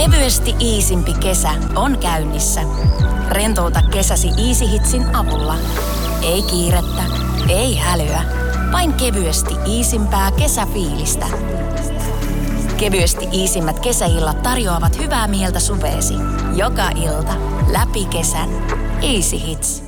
Kevyesti iisimpi kesä on käynnissä. Rentouta kesäsi Easy Hitsin avulla. Ei kiirettä, ei hälyä, vain kevyesti iisimpää kesäfiilistä. Kevyesti iisimmät kesäillat tarjoavat hyvää mieltä suveesi. Joka ilta, läpi kesän. Easy Hits.